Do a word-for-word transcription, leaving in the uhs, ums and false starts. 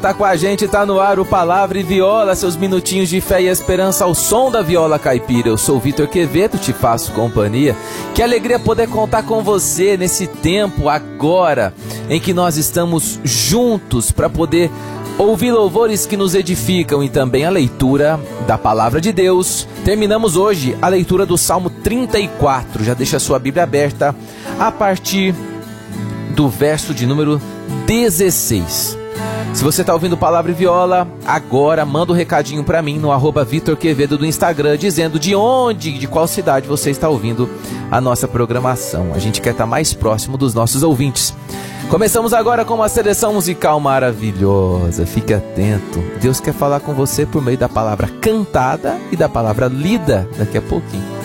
Tá com a gente, tá no ar o Palavra e Viola, seus minutinhos de fé e esperança ao som da viola caipira. Eu sou o Vitor Quevedo, te faço companhia. Que alegria poder contar com você nesse tempo agora em que nós estamos juntos para poder ouvir louvores que nos edificam e também a leitura da Palavra de Deus. Terminamos hoje a leitura do Salmo trinta e quatro. Já deixa a sua Bíblia aberta a partir do verso de número dezesseis. Se você está ouvindo Palavra e Viola, agora manda um recadinho para mim no arroba Vitor Quevedo do Instagram, dizendo de onde, de qual cidade você está ouvindo a nossa programação. A gente quer estar mais próximo dos nossos ouvintes. Começamos agora com uma seleção musical maravilhosa. Fique atento. Deus quer falar com você por meio da palavra cantada e da palavra lida daqui a pouquinho.